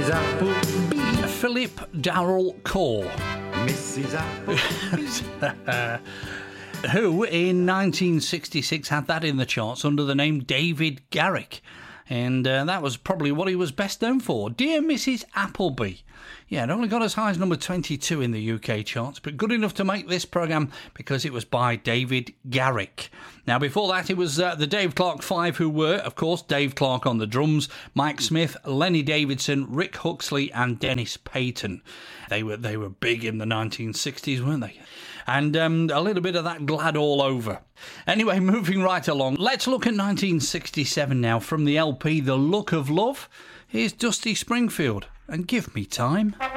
Appleby. Philip Darrell Core. Mrs. Appleby. Who in 1966 had that in the charts under the name David Garrick. And that was probably what he was best known for. Dear Mrs. Appleby. Yeah, it only got as high as number 22 in the UK charts, but good enough to make this programme because it was by David Garrick. Now, before that, it was the Dave Clark Five, who were, of course, Dave Clark on the drums, Mike Smith, Lenny Davidson, Rick Huxley and Dennis Payton. They were big in the 1960s, weren't they? And a little bit of that Glad All Over. Anyway, moving right along, let's look at 1967 now. From the LP The Look of Love, here's Dusty Springfield and Give Me Time.